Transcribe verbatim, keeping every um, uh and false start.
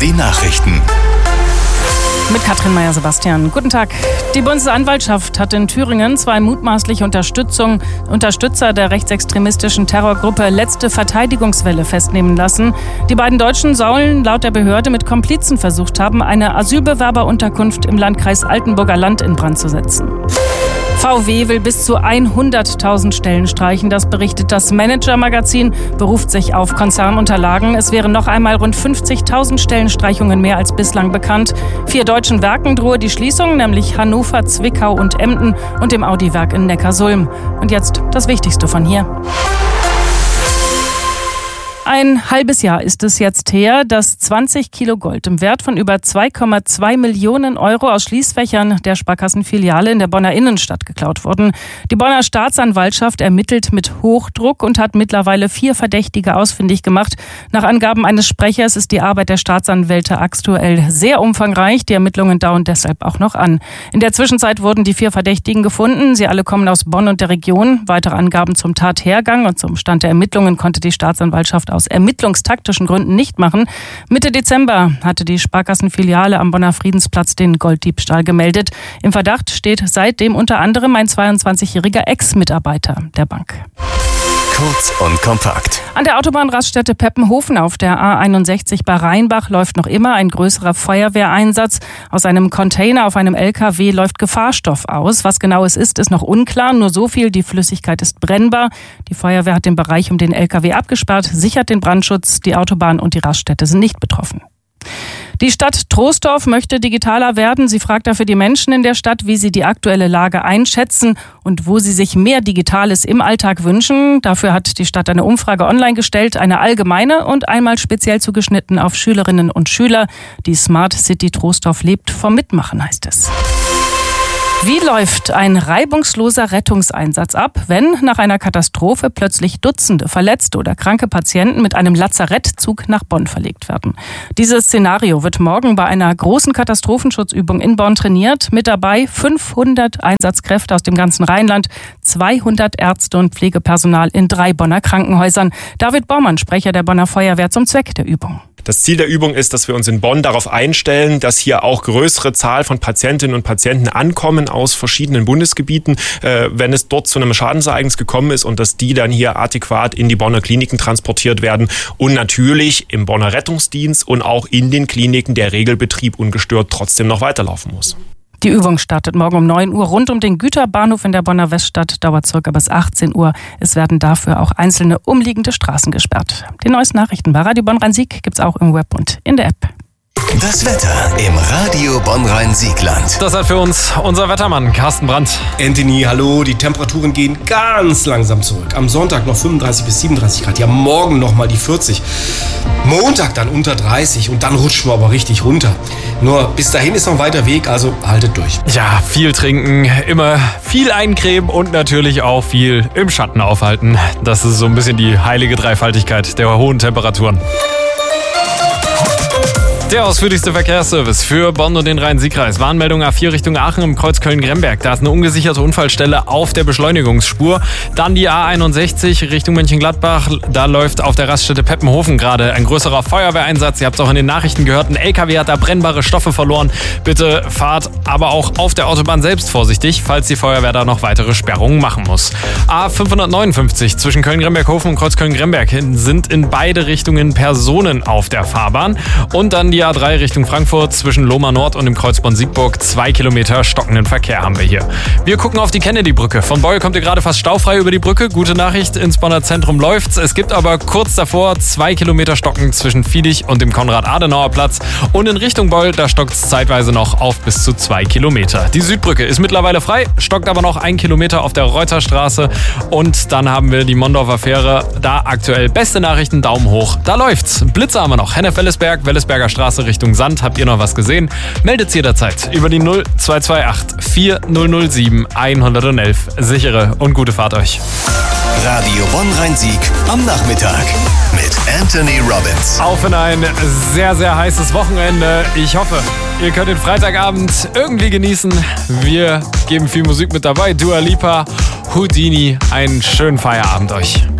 die Nachrichten. Mit Katrin Meyer-Sebastian. Guten Tag. Die Bundesanwaltschaft hat in Thüringen zwei mutmaßliche Unterstützung, Unterstützer der rechtsextremistischen Terrorgruppe Letzte Verteidigungswelle festnehmen lassen. Die beiden Deutschen sollen laut der Behörde mit Komplizen versucht haben, eine Asylbewerberunterkunft im Landkreis Altenburger Land in Brand zu setzen. V W will bis zu hunderttausend Stellen streichen, das berichtet das Manager-Magazin, beruft sich auf Konzernunterlagen. Es wären noch einmal rund fünfzigtausend Stellenstreichungen mehr als bislang bekannt. Vier deutschen Werken drohe die Schließung, nämlich Hannover, Zwickau und Emden und dem Audi-Werk in Neckarsulm. Und jetzt das Wichtigste von hier. Ein halbes Jahr ist es jetzt her, dass zwanzig Kilo Gold im Wert von über zwei Komma zwei Millionen Euro aus Schließfächern der Sparkassenfiliale in der Bonner Innenstadt geklaut wurden. Die Bonner Staatsanwaltschaft ermittelt mit Hochdruck und hat mittlerweile vier Verdächtige ausfindig gemacht. Nach Angaben eines Sprechers ist die Arbeit der Staatsanwälte aktuell sehr umfangreich. Die Ermittlungen dauern deshalb auch noch an. In der Zwischenzeit wurden die vier Verdächtigen gefunden. Sie alle kommen aus Bonn und der Region. Weitere Angaben zum Tathergang und zum Stand der Ermittlungen konnte die Staatsanwaltschaft aus ermittlungstaktischen Gründen nicht machen. Mitte Dezember hatte die Sparkassenfiliale am Bonner Friedensplatz den Golddiebstahl gemeldet. Im Verdacht steht seitdem unter anderem ein zweiundzwanzigjähriger Ex-Mitarbeiter der Bank. Kurz und kompakt. An der Autobahnraststätte Peppenhofen auf der A einundsechzig bei Rheinbach läuft noch immer ein größerer Feuerwehreinsatz. Aus einem Container auf einem L K W läuft Gefahrstoff aus. Was genau es ist, ist noch unklar. Nur so viel, die Flüssigkeit ist brennbar. Die Feuerwehr hat den Bereich um den L K W abgesperrt, sichert den Brandschutz. Die Autobahn und die Raststätte sind nicht betroffen. Die Stadt Troisdorf möchte digitaler werden. Sie fragt dafür die Menschen in der Stadt, wie sie die aktuelle Lage einschätzen und wo sie sich mehr Digitales im Alltag wünschen. Dafür hat die Stadt eine Umfrage online gestellt, eine allgemeine und einmal speziell zugeschnitten auf Schülerinnen und Schüler. Die Smart City Troisdorf lebt vom Mitmachen, heißt es. Wie läuft ein reibungsloser Rettungseinsatz ab, wenn nach einer Katastrophe plötzlich Dutzende verletzte oder kranke Patienten mit einem Lazarettzug nach Bonn verlegt werden? Dieses Szenario wird morgen bei einer großen Katastrophenschutzübung in Bonn trainiert. Mit dabei fünfhundert Einsatzkräfte aus dem ganzen Rheinland, zweihundert Ärzte und Pflegepersonal in drei Bonner Krankenhäusern. David Bormann, Sprecher der Bonner Feuerwehr, zum Zweck der Übung. Das Ziel der Übung ist, dass wir uns in Bonn darauf einstellen, dass hier auch größere Zahl von Patientinnen und Patienten ankommen aus verschiedenen Bundesgebieten, äh, wenn es dort zu einem Schadensereignis gekommen ist und dass die dann hier adäquat in die Bonner Kliniken transportiert werden und natürlich im Bonner Rettungsdienst und auch in den Kliniken der Regelbetrieb ungestört trotzdem noch weiterlaufen muss. Die Übung startet morgen um neun Uhr rund um den Güterbahnhof in der Bonner Weststadt, dauert circa bis achtzehn Uhr. Es werden dafür auch einzelne umliegende Straßen gesperrt. Die neuesten Nachrichten bei Radio Bonn-Rhein-Sieg gibt's auch im Web und in der App. Das Wetter im Radio Bonn-Rhein-Siegland. Das hat für uns unser Wettermann Carsten Brandt. Anthony, hallo. Die Temperaturen gehen ganz langsam zurück. Am Sonntag noch fünfunddreißig bis siebenunddreißig Grad. Ja, morgen noch mal die vierzig. Montag dann unter dreißig und dann rutschen wir aber richtig runter. Nur bis dahin ist noch ein weiter Weg, also haltet durch. Ja, viel trinken, immer viel eincremen und natürlich auch viel im Schatten aufhalten. Das ist so ein bisschen die heilige Dreifaltigkeit der hohen Temperaturen. Der ausführlichste Verkehrsservice für Bonn und den Rhein-Sieg-Kreis. Warnmeldung A vier Richtung Aachen im Kreuz Köln-Gremberg. Da ist eine ungesicherte Unfallstelle auf der Beschleunigungsspur. Dann die A einundsechzig Richtung Mönchengladbach. Da läuft auf der Raststätte Peppenhofen gerade ein größerer Feuerwehreinsatz. Ihr habt es auch in den Nachrichten gehört. Ein L K W hat da brennbare Stoffe verloren. Bitte fahrt aber auch auf der Autobahn selbst vorsichtig, falls die Feuerwehr da noch weitere Sperrungen machen muss. A fünfhundertneunundfünfzig zwischen Köln-Gremberg-Hofen und Kreuz Köln-Gremberg sind in beide Richtungen Personen auf der Fahrbahn. Und dann die A drei Richtung Frankfurt zwischen Lohmar Nord und dem Kreuz Bonn-Siegburg. Zwei Kilometer stockenden Verkehr haben wir hier. Wir gucken auf die Kennedy-Brücke. Von Beul kommt ihr gerade fast staufrei über die Brücke. Gute Nachricht, ins Bonner Zentrum läuft's. Es gibt aber kurz davor zwei Kilometer Stocken zwischen Viedig und dem Konrad-Adenauer-Platz. Und in Richtung Beul, da stockt's zeitweise noch auf bis zu zwei Kilometer. Die Südbrücke ist mittlerweile frei, stockt aber noch ein Kilometer auf der Reuterstraße. Und dann haben wir die Mondorfer Fähre. Da aktuell beste Nachrichten, Daumen hoch. Da läuft's. Blitze haben wir noch. Hennef-Wellesberg, Wellesberger Straße Richtung Sand. Habt ihr noch was gesehen? Meldet's jederzeit über die null zwei zwei acht vier null null sieben eins null eins. Sichere und gute Fahrt euch. Radio Bonn-Rhein-Sieg am Nachmittag mit Anthony Robbins. Auf in ein sehr, sehr heißes Wochenende. Ich hoffe, ihr könnt den Freitagabend irgendwie genießen. Wir geben viel Musik mit dabei. Dua Lipa, Houdini. Einen schönen Feierabend euch.